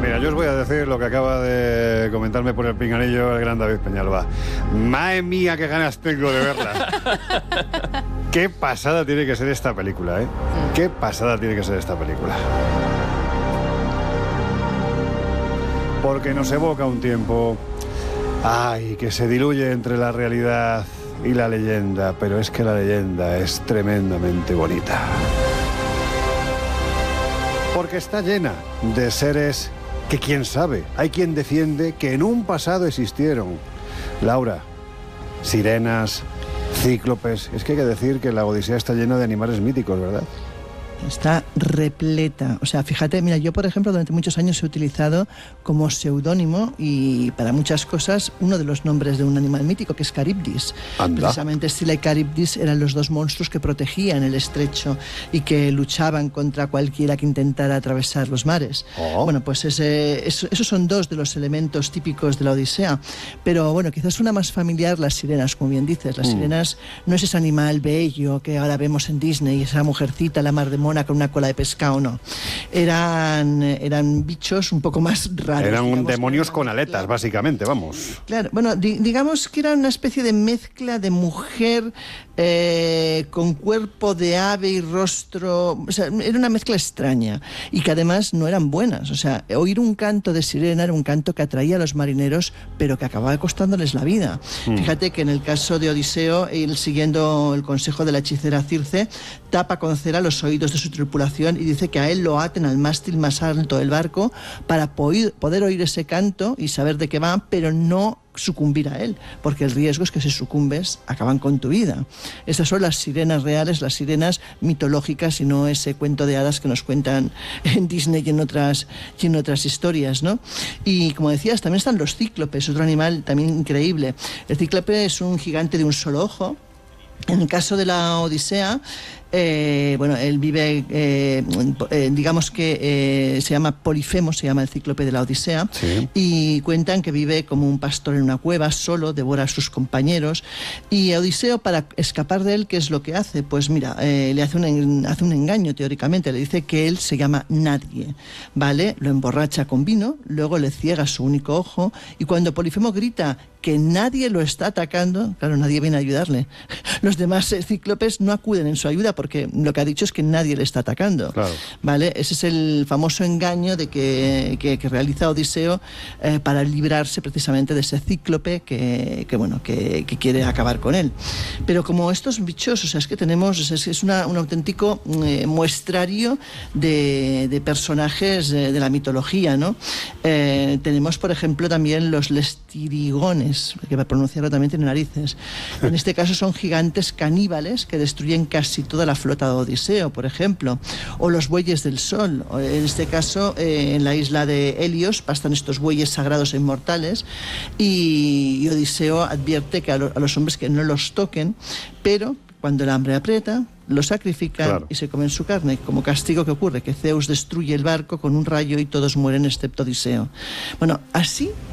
Mira, yo os voy a decir lo que acaba de comentarme por el pinganillo el gran David Peñalba. ¡Madre mía, qué ganas tengo de verla! Qué pasada tiene que ser esta película, ¿eh? Qué pasada tiene que ser esta película. Porque nos evoca un tiempo, ay, que se diluye entre la realidad y la leyenda, pero es que la leyenda es tremendamente bonita. Porque está llena de seres que, quién sabe, hay quien defiende que en un pasado existieron. Laura, sirenas, cíclopes. Es que hay que decir que la Odisea está llena de animales míticos, ¿verdad? Está repleta. O sea, fíjate, mira, yo por ejemplo durante muchos años he utilizado como seudónimo y para muchas cosas uno de los nombres de un animal mítico que es Caribdis. Anda. Precisamente Scylla y Caribdis eran los dos monstruos que protegían el estrecho y que luchaban contra cualquiera que intentara atravesar los mares. Oh. Bueno, pues esos son dos de los elementos típicos de la Odisea. Pero bueno, quizás una más familiar, las sirenas, como bien dices. Las sirenas no es ese animal bello que ahora vemos en Disney, esa mujercita, la mar de mona con una cola de pescado, no. Eran bichos un poco más raros. Eran demonios con aletas, básicamente, vamos. Claro, bueno, digamos que era una especie de mezcla de mujer con cuerpo de ave y rostro. O sea, era una mezcla extraña y que además no eran buenas. O sea, oír un canto de sirena era un canto que atraía a los marineros, pero que acababa costándoles la vida. Fíjate que en el caso de Odiseo, él, siguiendo el consejo de la hechicera Circe, tapa con cera los oídos de su tripulación y dice que a él lo aten al mástil más alto del barco para poder oír ese canto y saber de qué va, pero no sucumbir a él, porque el riesgo es que si sucumbes acaban con tu vida. Esas son las sirenas reales, las sirenas mitológicas y no ese cuento de hadas que nos cuentan en Disney y en otras historias, ¿no? Y como decías, también están los cíclopes, otro animal también increíble. El cíclope es un gigante de un solo ojo. En el caso de la Odisea, bueno, él vive, digamos que se llama Polifemo, se llama el cíclope de la Odisea, sí. Y cuentan que vive como un pastor en una cueva, solo, devora a sus compañeros, y Odiseo, para escapar de él, ¿qué es lo que hace? Pues mira, le hace un engaño, teóricamente, le dice que él se llama Nadie, ¿vale? Lo emborracha con vino, luego le ciega su único ojo, y cuando Polifemo grita que nadie lo está atacando, claro, nadie viene a ayudarle. Los demás cíclopes no acuden en su ayuda porque lo que ha dicho es que nadie le está atacando. Claro. ¿Vale? Ese es el famoso engaño de que realiza Odiseo para librarse precisamente de ese cíclope que quiere acabar con él. Pero como estos bichos, o sea, es que tenemos, es un auténtico muestrario de personajes de la mitología, ¿no? Tenemos, por ejemplo, también los lestirigones, que para pronunciarlo también tiene narices. En este caso son gigantes caníbales que destruyen casi toda la flota de Odiseo, por ejemplo. O los bueyes del sol. En este caso, en la isla de Helios pastan estos bueyes sagrados e inmortales y Odiseo advierte que a los hombres que no los toquen, pero cuando el hambre aprieta, lo sacrifican, claro, y se comen su carne. Como castigo, ¿qué ocurre? Que Zeus destruye el barco con un rayo y todos mueren excepto Odiseo. Bueno, así